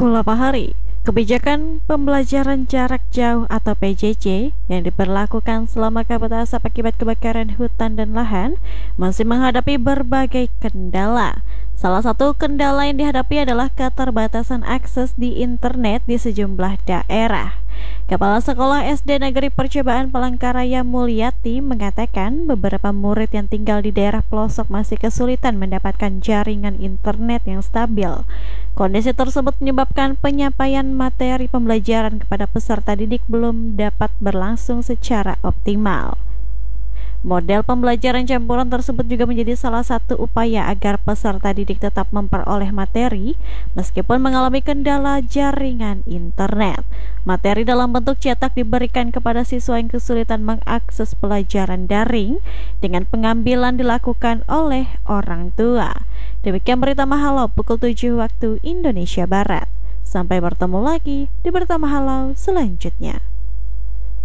Kulapa Hari, kebijakan pembelajaran jarak jauh atau PJJ yang diberlakukan selama kabut asap akibat kebakaran hutan dan lahan masih menghadapi berbagai kendala. Salah satu kendala yang dihadapi adalah keterbatasan akses di internet di sejumlah daerah. Kepala Sekolah SD Negeri Percobaan Palangkaraya Mulyati mengatakan beberapa murid yang tinggal di daerah pelosok masih kesulitan mendapatkan jaringan internet yang stabil. Kondisi tersebut menyebabkan penyampaian materi pembelajaran kepada peserta didik belum dapat berlangsung secara optimal. Model pembelajaran campuran tersebut juga menjadi salah satu upaya agar peserta didik tetap memperoleh materi meskipun mengalami kendala jaringan internet. Materi dalam bentuk cetak diberikan kepada siswa yang kesulitan mengakses pelajaran daring dengan pengambilan dilakukan oleh orang tua. Demikian berita Mahalau pukul 7 waktu Indonesia Barat. Sampai bertemu lagi di berita Mahalau selanjutnya.